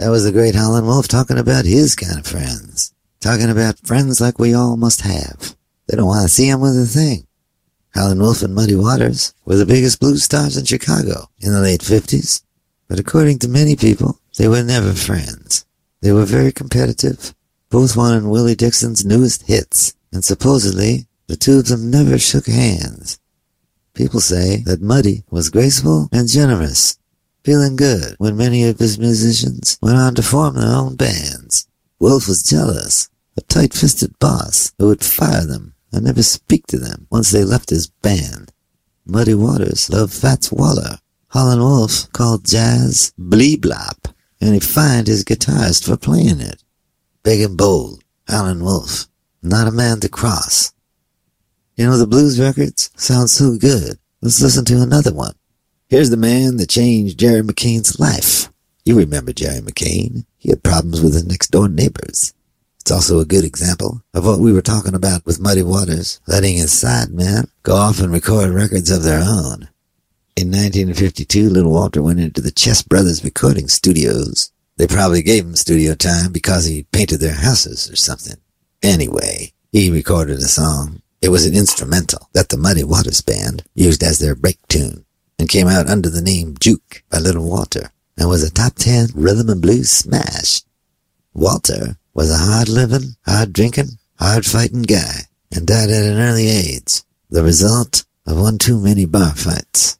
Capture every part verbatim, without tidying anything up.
That was the great Howlin' Wolf talking about his kind of friends. Talking about friends like we all must have. They don't want to see him with a thing. Howlin' Wolf and Muddy Waters were the biggest blues stars in Chicago in the late fifties. But according to many people, they were never friends. They were very competitive, both wanting Willie Dixon's newest hits, and supposedly the two of them never shook hands. People say that Muddy was graceful and generous, feeling good when many of his musicians went on to form their own bands. Wolf was jealous, a tight-fisted boss who would fire them and never speak to them once they left his band. Muddy Waters loved Fats Waller. Howlin' Wolf called jazz bleeblop, and he fined his guitarist for playing it. Big and bold, Howlin' Wolf, not a man to cross. You know, the blues records sound so good. Let's listen to another one. Here's the man that changed Jerry McCain's life. You remember Jerry McCain. He had problems with his next-door neighbors. It's also a good example of what we were talking about with Muddy Waters, letting his sidemen go off and record records of their own. In nineteen fifty-two, Little Walter went into the Chess Brothers recording studios. They probably gave him studio time because he painted their houses or something. Anyway, he recorded a song. It was an instrumental that the Muddy Waters Band used as their break tune and came out under the name Juke by Little Walter and was a top ten rhythm and blues smash. Walter was a hard-living, hard-drinking, hard-fighting guy and died at an early age, the result of one too many bar fights.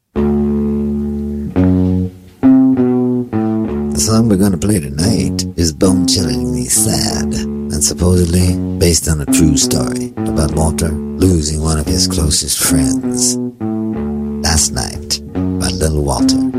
The song we're going to play tonight is bone-chillingly sad and supposedly based on a true story about Walter losing one of his closest friends. Last Night by Little Walter.